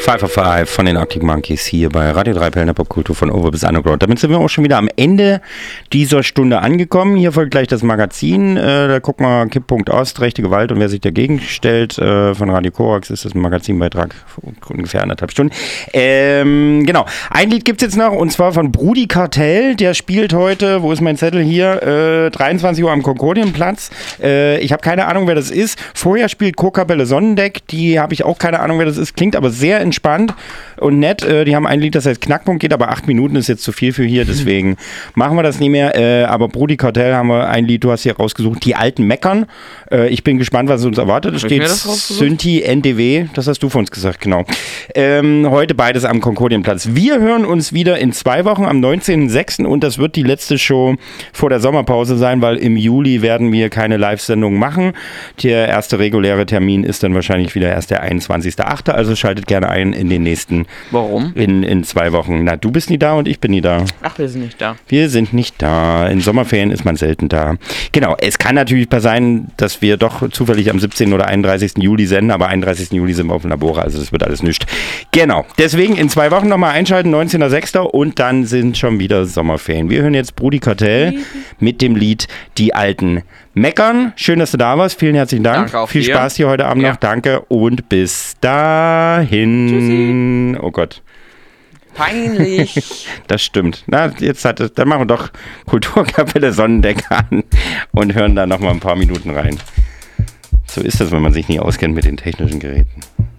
5 of 5 von den Arctic Monkeys hier bei Radio 3 Perlen der Popkultur von Over bis Underground. Damit sind wir auch schon wieder am Ende dieser Stunde angekommen. Hier folgt gleich das Magazin. Da gucken wir Kipppunkt Ost, rechte Gewalt und wer sich dagegen stellt. Von Radio Korax ist das ein Magazinbeitrag ungefähr 1,5 Stunden. Genau. Ein Lied gibt es jetzt noch und zwar von Brudi Cartel. Der spielt heute, wo ist mein Zettel hier, 23 Uhr am Konkordienplatz. Ich habe keine Ahnung, wer das ist. Vorher spielt Kokabelle Sonnendeck. Die habe ich auch keine Ahnung, wer das ist. Klingt aber sehr entspannt und nett. Die haben ein Lied, das heißt Knackpunkt, geht aber 8 Minuten, ist jetzt zu viel für hier, deswegen machen wir das nicht mehr. Aber Brudi Cartel haben wir ein Lied, du hast hier rausgesucht, Die Alten meckern. Ich bin gespannt, was uns erwartet. Es steht Synthi NDW, das hast du von uns gesagt, genau. Heute beides am Konkordienplatz. Wir hören uns wieder in 2 Wochen am 19.06. und das wird die letzte Show vor der Sommerpause sein, weil im Juli werden wir keine Live-Sendung machen. Der erste reguläre Termin ist dann wahrscheinlich wieder erst der 21.08. Also schaltet gerne ein in den nächsten. Warum? In 2 Wochen. Na, du bist nie da und ich bin nie da. Ach, wir sind nicht da. Wir sind nicht da. In Sommerferien ist man selten da. Genau, es kann natürlich sein, dass wir doch zufällig am 17. oder 31. Juli senden, aber 31. Juli sind wir auf dem Labore, also das wird alles nichts. Genau, deswegen in 2 Wochen nochmal einschalten, 19.06. und dann sind schon wieder Sommerferien. Wir hören jetzt Brudi Cartel mit dem Lied Die Alten meckern. Schön, dass du da warst. Vielen herzlichen Dank. Danke auch Viel dir. Spaß hier heute Abend noch. Danke und bis dahin. Tschüssi. Oh Gott. Peinlich. Das stimmt. Na, dann machen wir doch Kulturkapelle Sonnendeck an und hören da noch mal ein paar Minuten rein. So ist das, wenn man sich nie auskennt mit den technischen Geräten.